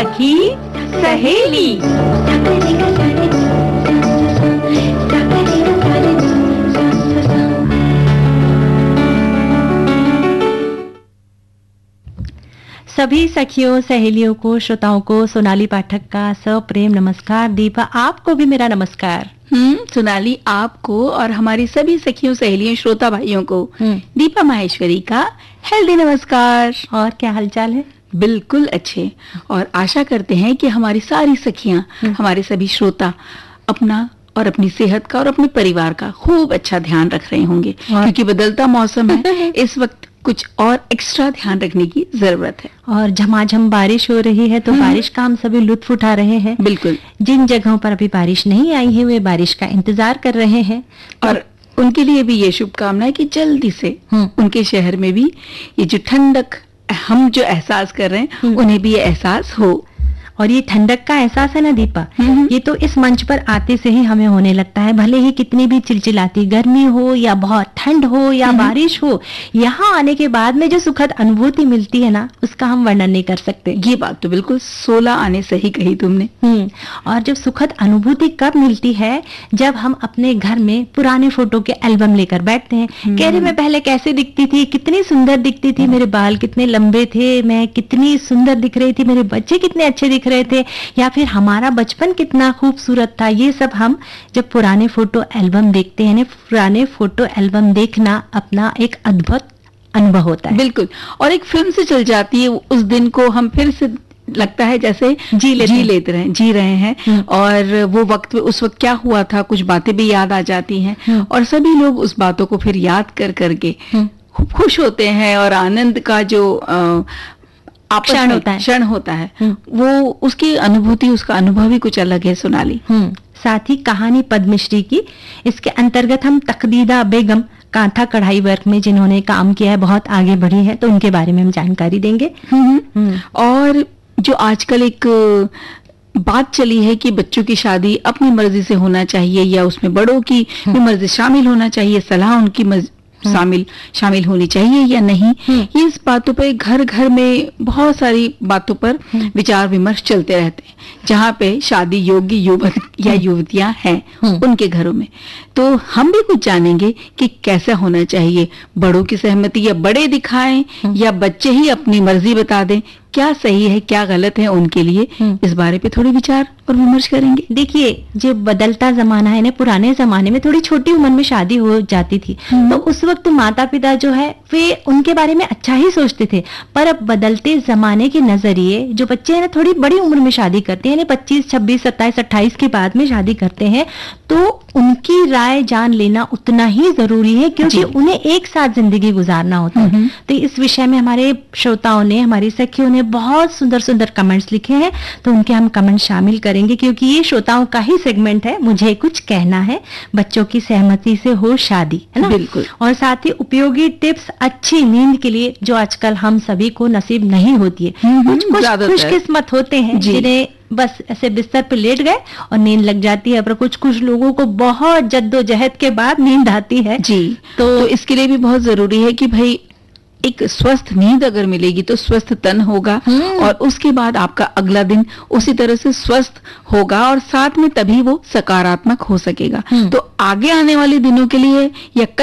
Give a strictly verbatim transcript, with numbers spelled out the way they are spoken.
सखी सहेली। सभी सखियों सहेलियों को, श्रोताओं को सोनाली पाठक का सप्रेम नमस्कार। दीपा, आपको भी मेरा नमस्कार। हम्म सोनाली, आपको और हमारी सभी सखियों सहेलियों श्रोता भाइयों को दीपा माहेश्वरी का हेल्दी नमस्कार। और क्या हालचाल है? बिल्कुल अच्छे, और आशा करते हैं कि हमारी सारी सखियां, हमारे सभी श्रोता अपना और अपनी सेहत का और अपने परिवार का खूब अच्छा ध्यान रख रहे होंगे, क्योंकि बदलता मौसम है। इस वक्त कुछ और एक्स्ट्रा ध्यान रखने की जरूरत है। और झमाझम बारिश हो रही है, तो बारिश का हम सभी लुत्फ उठा रहे हैं। बिल्कुल। जिन जगहों पर अभी बारिश नहीं आई है, वे बारिश का इंतजार कर रहे हैं, और उनके लिए भी ये शुभकामनाएं कि जल्दी से उनके शहर में भी ये जो ठंडक हम जो एहसास कर रहे हैं, उन्हें भी ये एहसास हो। और ये ठंडक का एहसास है ना दीपा, ये तो इस मंच पर आते से ही हमें होने लगता है। भले ही कितनी भी चिलचिलाती गर्मी हो या बहुत ठंड हो या बारिश हो, यहाँ आने के बाद में जो सुखद अनुभूति मिलती है ना, उसका हम वर्णन नहीं कर सकते। ये बात तो बिल्कुल सोलह आने सही कही तुमने। हम्म और जब सुखद अनुभूति कब मिलती है, जब हम अपने घर में पुराने फोटो के एल्बम लेकर बैठते हैं। कह रहे मैं पहले कैसे दिखती थी, कितनी सुंदर दिखती थी, मेरे बाल कितने लंबे थे, मैं कितनी सुंदर दिख रही थी, मेरे बच्चे कितने अच्छे दिख रहे थे, या फिर हमारा बचपन कितना खूबसूरत था। ये सब हम जब पुराने फोटो एल्बम देखते हैं, पुराने फोटो एल्बम देखना अपना एक अद्भुत अनुभव होता है। बिल्कुल, और एक फिल्म से चल जाती है। उस दिन को हम फिर से लगता है जैसे जी लेते जी लेते रहे जी रहे हैं, और वो वक्त उस वक्त क्या हुआ था, कुछ बातें भी याद आ जाती हैं, और सभी लोग उस बातों को फिर याद कर करके खूब खुश होते हैं। और आनंद का जो आ, क्षण होता है क्षण होता है वो उसकी अनुभूति, उसका अनुभव ही कुछ अलग है सोनाली। साथ ही कहानी पद्मश्री की, इसके अंतर्गत हम तकदीदा बेगम कांथा कढ़ाई वर्क में जिन्होंने काम किया है, बहुत आगे बढ़ी है, तो उनके बारे में हम जानकारी देंगे। और जो आजकल एक बात चली है कि बच्चों की शादी अपनी मर्जी से होना चाहिए या उसमें बड़ों की भी मर्जी शामिल होना चाहिए, सलाह उनकी मर्जी शामिल शामिल होनी चाहिए या नहीं, ये इस बातों पर घर घर में बहुत सारी बातों पर विचार विमर्श चलते रहते हैं। जहाँ पे शादी योग्य युवक या युवतियां हैं उनके घरों में, तो हम भी कुछ जानेंगे कि कैसा होना चाहिए। बड़ों की सहमति या बड़े दिखाएं या बच्चे ही अपनी मर्जी बता दें, क्या सही है क्या गलत है उनके लिए, इस बारे पे थोड़ी विचार और विमर्श करेंगे। देखिए, जो बदलता जमाना है ना, पुराने जमाने में थोड़ी छोटी उम्र में शादी हो जाती थी, तो उस वक्त माता पिता जो है वे उनके बारे में अच्छा ही सोचते थे। पर अब बदलते जमाने के नजरिए जो बच्चे हैं ना, थोड़ी बड़ी उम्र में शादी करते हैं, पच्चीस छब्बीस सत्ताईस अट्ठाईस के बाद में शादी करते हैं, तो उनकी राय जान लेना उतना ही जरूरी है, क्योंकि उन्हें एक साथ जिंदगी गुजारना होता है। तो इस विषय में हमारे श्रोताओं ने, हमारी सखियों ने बहुत सुंदर सुंदर कमेंट्स लिखे हैं, तो उनके हम कमेंट शामिल करेंगे, क्योंकि ये श्रोताओं का ही सेगमेंट है। मुझे कुछ कहना है, बच्चों की सहमति से हो शादी, है ना। बिल्कुल। और साथ ही उपयोगी टिप्स अच्छी नींद के लिए, जो आजकल हम सभी को नसीब नहीं होती है। कुछ कुछ खुशकिस्मत होते हैं जिन्हें बस ऐसे बिस्तर पे लेट गए और नींद लग जाती है, पर कुछ कुछ लोगों को बहुत जद्दोजहद के बाद नींद आती है। जी, तो, तो इसके लिए भी बहुत जरूरी है कि भाई एक स्वस्थ नींद अगर मिलेगी तो स्वस्थ तन होगा, और उसके बाद आपका अगला दिन उसी तरह से स्वस्थ होगा, और साथ में तभी वो सकारात्मक हो सकेगा। तो आगे आने वाले दिनों के लिए या